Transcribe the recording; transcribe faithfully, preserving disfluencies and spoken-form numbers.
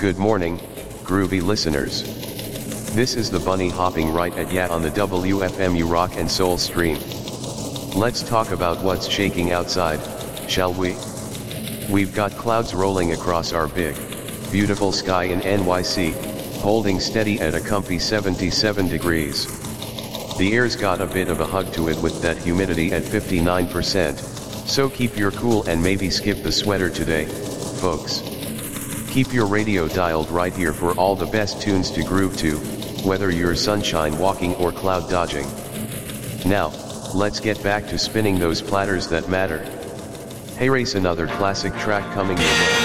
Good morning, groovy listeners. This is the bunny hopping right at ya on the W F M U Rock and Soul stream. Let's talk about what's shaking outside, shall we? We've got clouds rolling across our big, beautiful sky in N Y C, holding steady at a comfy seventy-seven degrees. The air's got a bit of a hug to it with that humidity at fifty-nine percent, so keep your cool and maybe skip the sweater today, folks. Keep your radio dialed right here for all the best tunes to groove to, whether you're sunshine walking or cloud dodging. Now, let's get back to spinning those platters that matter. Hey race, another classic track coming your way.